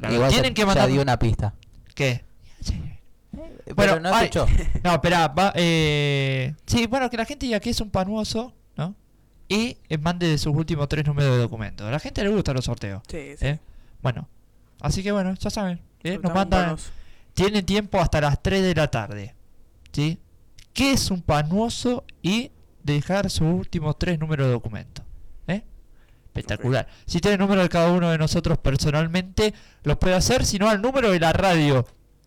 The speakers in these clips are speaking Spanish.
claro. Igual Tienen que mandar... ya dio una pista. ¿Qué? Bueno, no escuchó. No, espera, sí, bueno, que la gente diga que es un panuoso, ¿no? Y mande sus últimos 3 números de documento. A la gente le gustan los sorteos. Sí, sí. Bueno, así que bueno, ya saben. Nos mandan... Tienen tiempo hasta las 3 de la tarde. ¿Sí? ¿Qué es un panuoso? Y dejar sus últimos 3 números de documento. Espectacular. Okay. Si tiene el número de cada uno de nosotros personalmente, los puede hacer, si no al número de la radio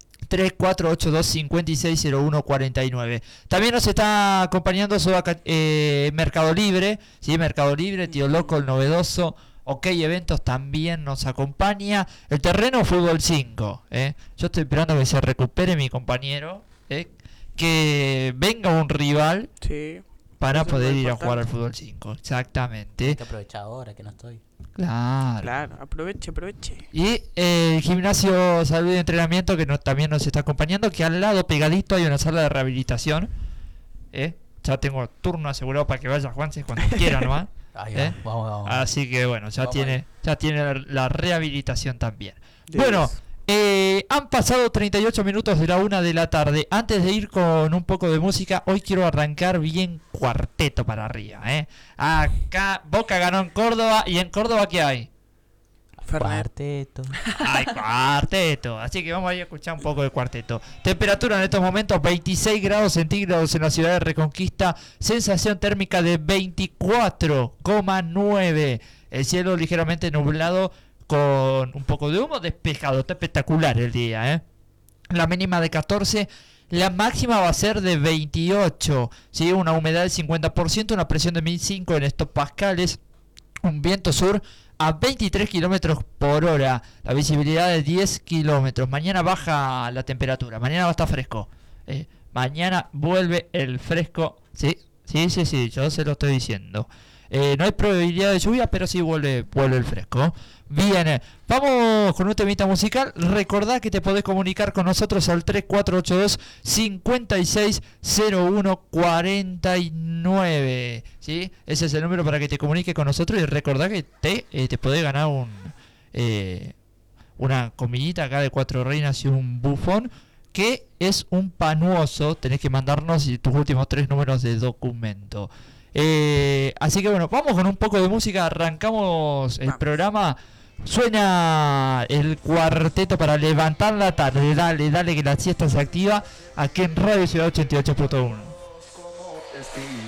3482-560149. También nos está acompañando Mercado Libre, ¿sí? Mercado Libre, Tío Loco, el novedoso, OK Eventos también nos acompaña. El terreno Fútbol 5, Yo estoy esperando que se recupere mi compañero, que venga un rival. Sí. Para poder ir a jugar al Fútbol 5, exactamente. Hay que aprovechar ahora que no estoy. Claro, aproveche. Y el gimnasio Salud y Entrenamiento, que también nos está acompañando, que al lado pegadito hay una sala de rehabilitación. Ya tengo turno asegurado para que vaya Juanse cuando quiera nomás. Vamos. Así que bueno, ya tiene la rehabilitación también. Bueno, han pasado 38 minutos de la 1 de la tarde. Antes de ir con un poco de música, hoy quiero arrancar bien cuarteto para arriba. Acá Boca ganó en Córdoba. ¿Y en Córdoba qué hay? Cuarteto. Hay cuarteto. Así que vamos a ir a escuchar un poco de cuarteto. Temperatura en estos momentos 26 grados centígrados en la ciudad de Reconquista. Sensación térmica de 24,9. El cielo ligeramente nublado con un poco de humo, despejado. Está espectacular el día, La mínima de 14, la máxima va a ser de 28, ¿sí? Una humedad del 50%, una presión de 1005 en hectopascales, un viento sur a 23 kilómetros por hora, la visibilidad de 10 kilómetros. Mañana baja la temperatura, mañana va a estar fresco, mañana vuelve el fresco, sí, yo se lo estoy diciendo. No hay probabilidad de lluvia, pero sí vuelve el fresco. Bien, vamos con un temita musical. Recordá que te podés comunicar con nosotros al 3482-560149. ¿Sí? Ese es el número para que te comuniques con nosotros. Y recordá que te podés ganar una comidita acá de 4 reinas y un bufón, que es un panuoso. Tenés que mandarnos tus últimos 3 números de documento. Así que bueno, vamos con un poco de música. Arrancamos el programa. Suena el cuarteto para levantar la tarde. Dale que la siesta se activa aquí en Radio Ciudad 88.1.